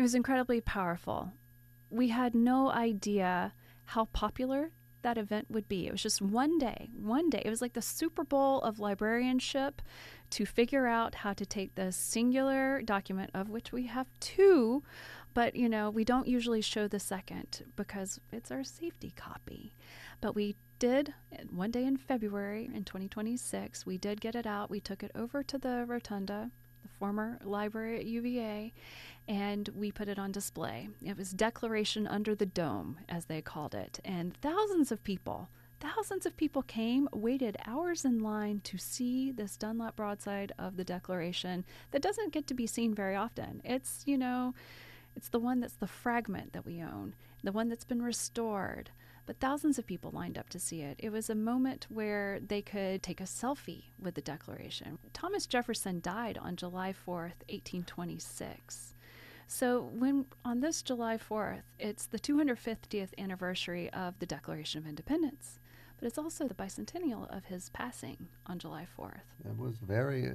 It was incredibly powerful. We had no idea how popular that event would be. It was just one day. It was like the Super Bowl of librarianship to figure out how to take this singular document, of which we have two, but we don't usually show the second because it's our safety copy. But we did, one day in February in 2026, we did get it out. We took it over to the Rotunda, the former library at UVA, and we put it on display. It was Declaration Under the Dome, as they called it, and thousands of people came, waited hours in line to see this Dunlap broadside of the Declaration that doesn't get to be seen very often. It's, it's the one that's the fragment that we own, the one that's been restored. But thousands of people lined up to see it. It was a moment where they could take a selfie with the Declaration. Thomas Jefferson died on July 4th, 1826. So on this July 4th, it's the 250th anniversary of the Declaration of Independence, but it's also the bicentennial of his passing on July 4th. It was very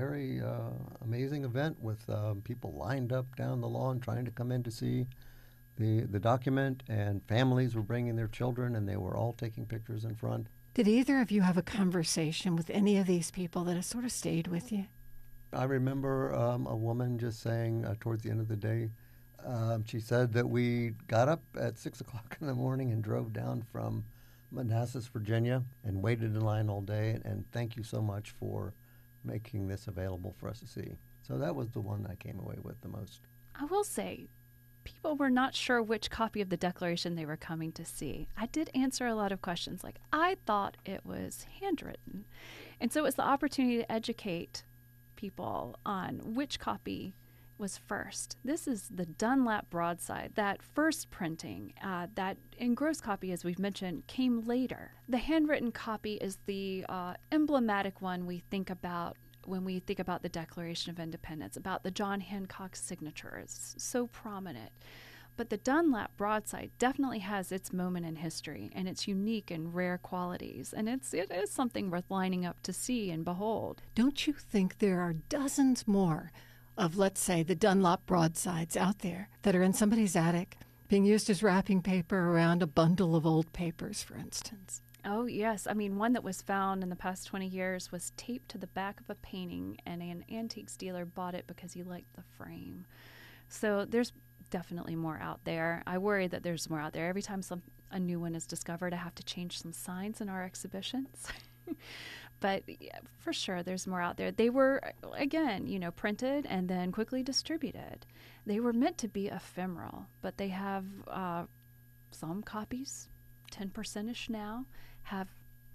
amazing event with people lined up down the lawn trying to come in to see the document, and families were bringing their children, and they were all taking pictures in front. Did either of you have a conversation with any of these people that has sort of stayed with you? I remember a woman just saying towards the end of the day, she said that we got up at 6 o'clock in the morning and drove down from Manassas, Virginia, and waited in line all day, and thank you so much for making this available for us to see. So that was the one I came away with the most. I will say, people were not sure which copy of the Declaration they were coming to see. I did answer a lot of questions, like I thought it was handwritten. And so it was the opportunity to educate people on which copy was first. This is the Dunlap broadside. That first printing, that engrossed copy, as we've mentioned, came later. The handwritten copy is the emblematic one we think about when we think about the Declaration of Independence, about the John Hancock signature. It's so prominent. But the Dunlap broadside definitely has its moment in history and its unique and rare qualities. And it is something worth lining up to see and behold. Don't you think there are dozens more of, let's say, the Dunlap broadsides out there that are in somebody's attic, being used as wrapping paper around a bundle of old papers, for instance? Oh, yes. I mean, one that was found in the past 20 years was taped to the back of a painting, and an antiques dealer bought it because he liked the frame. So there's definitely more out there. I worry that there's more out there. Every time a new one is discovered, I have to change some signs in our exhibitions. But yeah, for sure, there's more out there. They were, again, printed and then quickly distributed. They were meant to be ephemeral, but they have some copies, 10%-ish now, have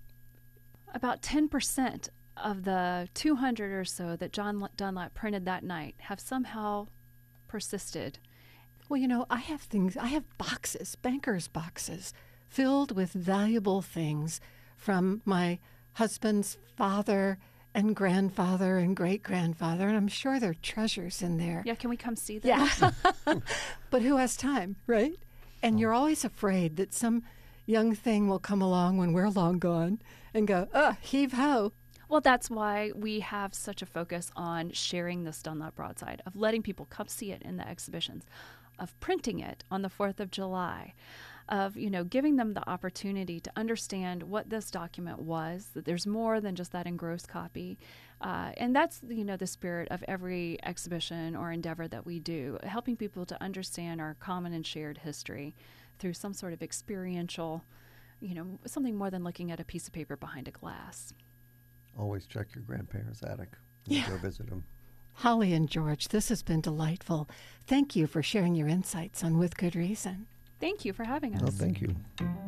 about 10% of the 200 or so that John Dunlap printed that night have somehow persisted. Well, I have boxes, banker's boxes, filled with valuable things from my husband's father and grandfather and great-grandfather, and I'm sure there are treasures in there. Yeah, can we come see them? Yeah. But who has time, right? And you're always afraid that some young thing will come along when we're long gone and go, heave-ho. Well, that's why we have such a focus on sharing this Dunlap broadside, of letting people come see it in the exhibitions, of printing it on the 4th of July, of, giving them the opportunity to understand what this document was, that there's more than just that engrossed copy. And that's, the spirit of every exhibition or endeavor that we do, helping people to understand our common and shared history through some sort of experiential, something more than looking at a piece of paper behind a glass. Always check your grandparents' attic when you go visit them. Holly and George, this has been delightful. Thank you for sharing your insights on With Good Reason. Thank you for having us. Oh, thank you.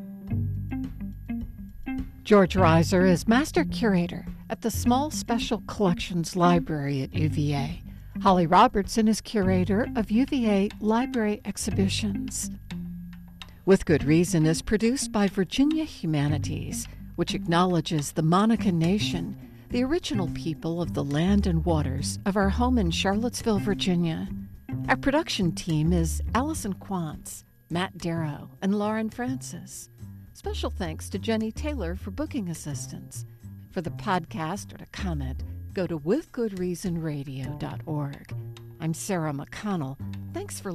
George Reiser is Master Curator at the Small Special Collections Library at UVA. Holly Robertson is Curator of UVA Library Exhibitions. With Good Reason is produced by Virginia Humanities, which acknowledges the Monacan Nation, the original people of the land and waters of our home in Charlottesville, Virginia. Our production team is Allison Quantz, Matt Darrow, and Lauren Francis. Special thanks to Jenny Taylor for booking assistance. For the podcast or to comment, go to withgoodreasonradio.org. I'm Sarah McConnell. Thanks for